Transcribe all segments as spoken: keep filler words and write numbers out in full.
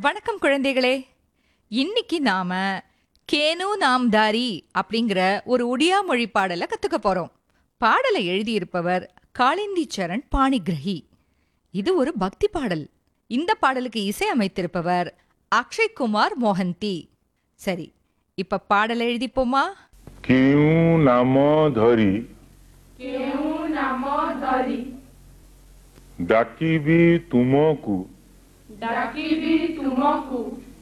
வணக்கம் குழந்தைகளே. இன்னைக்கு நாம கேனு நாம்தாரி அப்படிங்கிற ஒரு ஒடியா மொழி பாடலை கத்துக்க போறோம். பாடலை எழுதியிருப்பவர் காளிந்தி சரண் பாணிகிரஹி. இது ஒரு பக்தி பாடல். இந்த பாடலுக்கு இசை அமைத்திருப்பவர் அக்ஷய் குமார் மோஹந்தி. சரி, இப்ப பாடலை எழுதிப்போமா? କେଉଁ ନାମ ଧରି କେଉଁ ନାମ ଧରି ଡାକିବି ତୁମକୁ ଡାକିବି ତୁମକୁ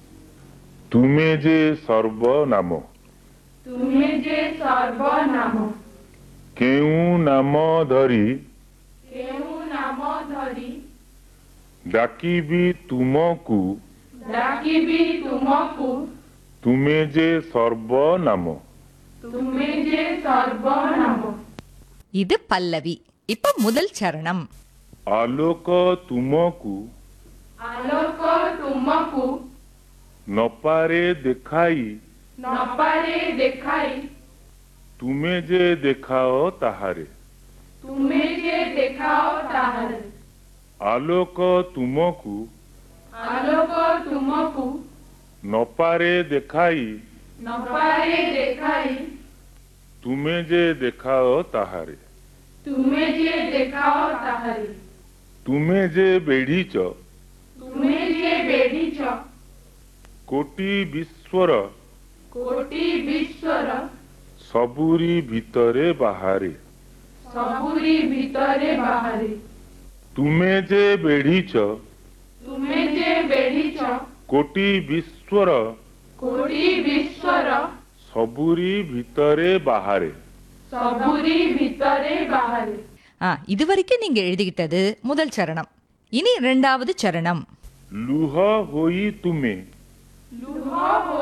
ତୁମେ ଯେ ସର୍ବନାମ ତୁମେ ଯେ ସର୍ବନାମ କେଉଁ ନାମ ଧରି କେଉଁ ନାମ ଧରି ଡାକିବି ତୁମକୁ ଡାକିବି ତୁମକୁ ତୁମେ ଯେ ସର୍ବନାମ ତୁମେ ଯେ ସର୍ବନାମ இது பல்லவி. இப்ப முதல் சரணம். ଆଲୋକ ତୁମକୁ ଆଲୋକ ତୁମକୁ ନପାରେ ଦେଖାଇ ନପାରେ ଦେଖାଇ ତୁମେ ଯେ ଦେଖାଅ ତାହାରେ ତୁମେ ଯେ ଦେଖାଅ ତାହାରେ ଆଲୋକ ତୁମକୁ ଆଲୋକ ତୁମକୁ ନପାରେ ଦେଖାଇ ନପାରେ ଦେଖାଇ ତୁମେ ଯେ ଦେଖାଅ ତାହାରେ ତୁମେ ଯେ ଦେଖାଅ ତାହାରେ ତୁମେ ଯେ ବେଢ଼ିଛ ତୁମେ ଯେ ବେଢ଼ିଛ କୋଟି ବିଶ୍ୱର କୋଟି ବିଶ୍ୱର ସବୁରି ଭିତରେ ବାହାରେ ସବୁରି ଭିତରେ ବାହାରେ ତୁମେ ଯେ ବେଢ଼ିଛ ତୁମେ ଯେ ବେଢ଼ିଛ କୋଟି ବିଶ୍ୱର କୋଟି ବିଶ୍ୱର ସବୁରି ଭିତରେ ବାହାରେ ସବୁରି ଭିତରେ ବାହାରେ ஆ, இதுவரைக்கும் நீங்க எழுதிக்கிட்டது முதல் சரணம். இனி இரண்டாவது சரணம். ଲୁହ ହୋଇ ତୁମେ ଲୁହ